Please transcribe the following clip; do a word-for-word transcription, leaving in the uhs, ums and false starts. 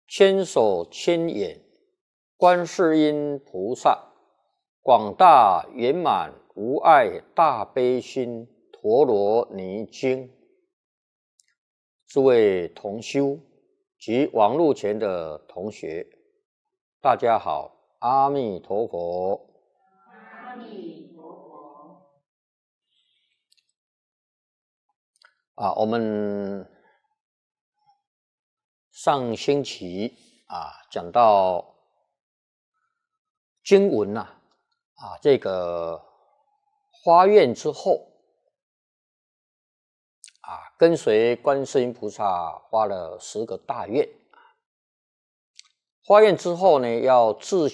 千手千眼观世音菩萨，广大圆满无碍大悲心陀罗尼经。诸位同修及网络前的同学，大家好，阿弥陀佛。 阿弥陀佛。 啊，我们上星期啊讲到经文呐、啊，啊这个发愿之后啊，跟随观世音菩萨发了十个大愿。发愿之后呢，要自